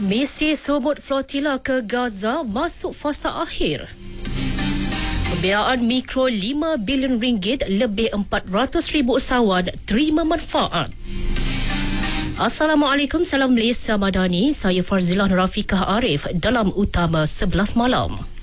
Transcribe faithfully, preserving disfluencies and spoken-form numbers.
Misi sumut flotila ke Gaza masuk fasa akhir. Pembiayaan mikro lima bilion ringgit, lebih empat ratus ribu usahawan terima manfaat. Assalamualaikum, salam Malaysia Madani. Saya Farzilan Rafiqah Arif dalam Utama sebelas Malam.